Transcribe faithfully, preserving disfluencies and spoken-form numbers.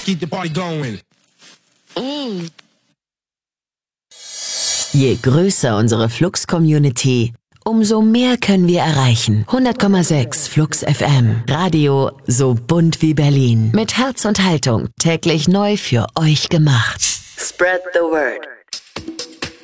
keep the party going. Mm. Je größer unsere Flux-Community, umso mehr können wir erreichen. hundert Komma sechs Flux F M. Radio so bunt wie Berlin. Mit Herz und Haltung. Täglich neu für euch gemacht. Spread the word.